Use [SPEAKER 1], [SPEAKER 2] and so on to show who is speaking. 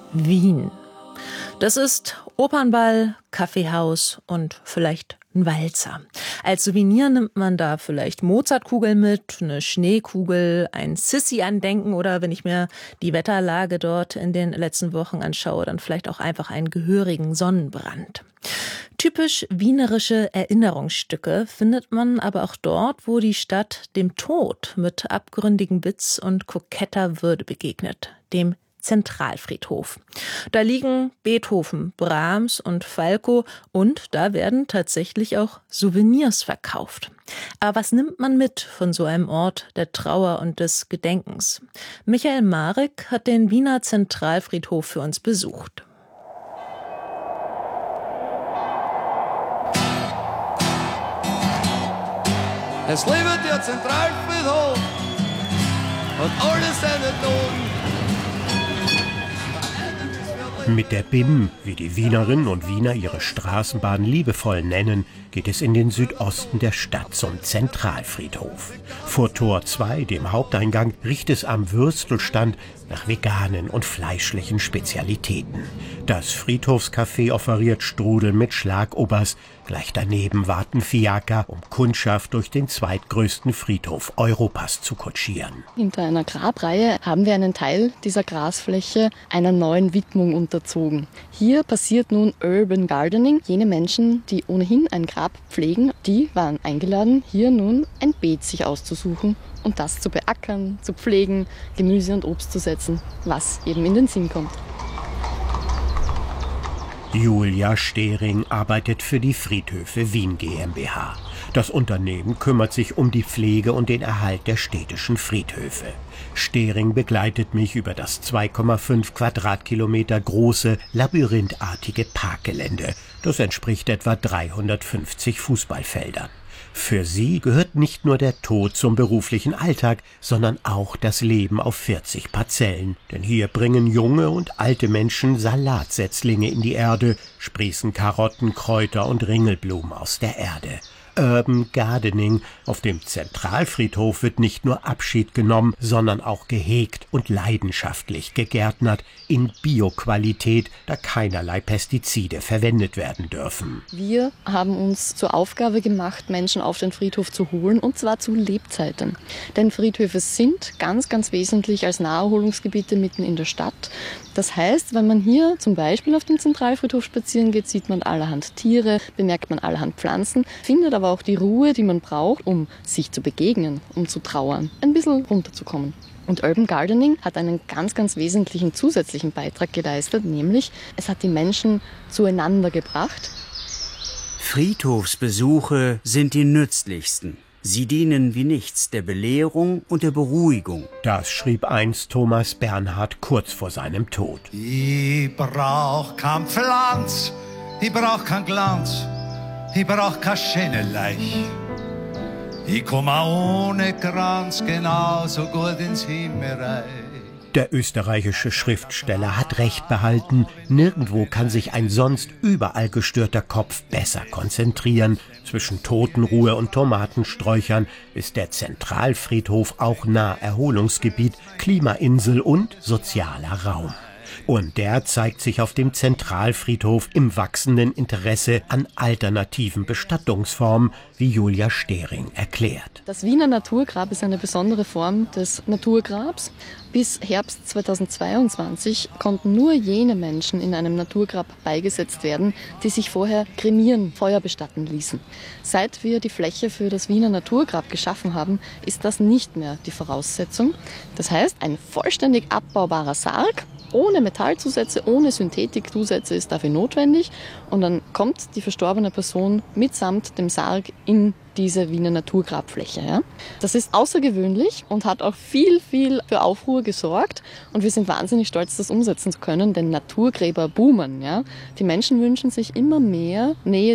[SPEAKER 1] Wien. Das ist Opernball, Kaffeehaus und vielleicht ein Walzer. Als Souvenir nimmt man da vielleicht Mozartkugeln mit, eine Schneekugel, ein Sissi-Andenken oder wenn ich mir die Wetterlage dort in den letzten Wochen anschaue, dann vielleicht auch einfach einen gehörigen Sonnenbrand. Typisch wienerische Erinnerungsstücke findet man aber auch dort, wo die Stadt dem Tod mit abgründigem Witz und koketter Würde begegnet, dem Zentralfriedhof. Da liegen Beethoven, Brahms und Falco und da werden tatsächlich auch Souvenirs verkauft. Aber was nimmt man mit von so einem Ort der Trauer und des Gedenkens? Michael Marek hat den Wiener Zentralfriedhof für uns besucht.
[SPEAKER 2] Es lebe der Zentralfriedhof und alle seine Toten.
[SPEAKER 3] Mit der BIM, wie die Wienerinnen und Wiener ihre Straßenbahn liebevoll nennen, geht es in den Südosten der Stadt zum Zentralfriedhof. Vor Tor 2, dem Haupteingang, riecht es am Würstelstand nach veganen und fleischlichen Spezialitäten. Das Friedhofscafé offeriert Strudel mit Schlagobers. Gleich daneben warten Fiaker, um Kundschaft durch den zweitgrößten Friedhof Europas zu kutschieren.
[SPEAKER 4] Hinter einer Grabreihe haben wir einen Teil dieser Grasfläche einer neuen Widmung unterzogen. Hier passiert nun Urban Gardening. Jene Menschen, die ohnehin ein Grab pflegen, die waren eingeladen, hier nun ein Beet sich auszusuchen und das zu beackern, zu pflegen, Gemüse und Obst zu setzen, was eben in den Sinn kommt.
[SPEAKER 3] Julia Stehring arbeitet für die Friedhöfe Wien GmbH. Das Unternehmen kümmert sich um die Pflege und den Erhalt der städtischen Friedhöfe. Stehring begleitet mich über das 2,5 Quadratkilometer große, labyrinthartige Parkgelände. Das entspricht etwa 350 Fußballfeldern. Für sie gehört nicht nur der Tod zum beruflichen Alltag, sondern auch das Leben auf 40 Parzellen. Denn hier bringen junge und alte Menschen Salatsetzlinge in die Erde, sprießen Karotten, Kräuter und Ringelblumen aus der Erde. Urban Gardening. Auf dem Zentralfriedhof wird nicht nur Abschied genommen, sondern auch gehegt und leidenschaftlich gegärtnert in Bioqualität, da keinerlei Pestizide verwendet werden dürfen.
[SPEAKER 4] Wir haben uns zur Aufgabe gemacht, Menschen auf den Friedhof zu holen, und zwar zu Lebzeiten. Denn Friedhöfe sind ganz, ganz wesentlich als Naherholungsgebiete mitten in der Stadt. Das heißt, wenn man hier zum Beispiel auf dem Zentralfriedhof spazieren geht, sieht man allerhand Tiere, bemerkt man allerhand Pflanzen, findet aber auch die Ruhe, die man braucht, um sich zu begegnen, um zu trauern, ein bisschen runterzukommen. Und Urban Gardening hat einen ganz, ganz wesentlichen zusätzlichen Beitrag geleistet, nämlich es hat die Menschen zueinander gebracht.
[SPEAKER 5] Friedhofsbesuche sind die nützlichsten. Sie dienen wie nichts der Belehrung und der Beruhigung.
[SPEAKER 3] Das schrieb einst Thomas Bernhard kurz vor seinem Tod.
[SPEAKER 6] Ich brauch kein Pflanz, ich brauch kein Glanz, ich brauch kein Schöneleich. Ich komm auch ohne Kranz genauso gut ins Himmelreich.
[SPEAKER 3] Der österreichische Schriftsteller hat recht behalten, nirgendwo kann sich ein sonst überall gestörter Kopf besser konzentrieren. Zwischen Totenruhe und Tomatensträuchern ist der Zentralfriedhof auch Naherholungsgebiet, Klimainsel und sozialer Raum. Und der zeigt sich auf dem Zentralfriedhof im wachsenden Interesse an alternativen Bestattungsformen, wie Julia Stehring erklärt.
[SPEAKER 4] Das Wiener Naturgrab ist eine besondere Form des Naturgrabs. Bis Herbst 2022 konnten nur jene Menschen in einem Naturgrab beigesetzt werden, die sich vorher kremieren, Feuer bestatten ließen. Seit wir die Fläche für das Wiener Naturgrab geschaffen haben, ist das nicht mehr die Voraussetzung. Das heißt, ein vollständig abbaubarer Sarg, ohne Metallzusätze, ohne Synthetikzusätze ist dafür notwendig. Und dann kommt die verstorbene Person mitsamt dem Sarg in diese Wiener Naturgrabfläche. Ja. Das ist außergewöhnlich und hat auch viel für Aufruhr gesorgt. Und wir sind wahnsinnig stolz, das umsetzen zu können, denn Naturgräber boomen. Ja. Die Menschen wünschen sich immer mehr Nähe